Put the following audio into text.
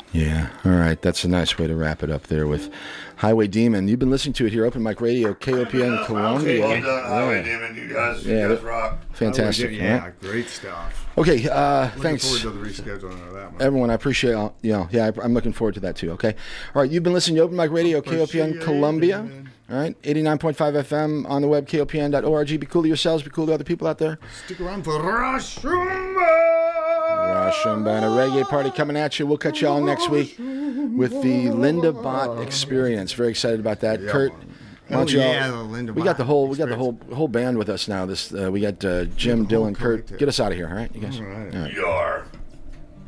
Yeah. All right. That's a nice way to wrap it up there with Highway Demon. You've been listening to it here, Open Mic Radio, KOPN Columbia. Highway Demon. You guys rock. Fantastic. Yeah, great stuff. Okay. Looking Thanks. forward to the rescheduling of that one. Everyone, I appreciate I'm looking forward to that too, okay? All right, you've been listening to Open Mic Radio, KOPN Columbia. All right, 89.5 FM on the web, kopn.org. Be cool to yourselves, be cool to other people out there. Stick around for Rashumba! Rashumba and a reggae party coming at you. We'll catch you all next week with the Linda Bot Experience. Very excited about that. Yeah. Kurt, why don't you the Linda we got the whole band with us now. We got Jim, Dylan, Kurt. collective. Get us out of here, all right, you guys? All right. All right. You are.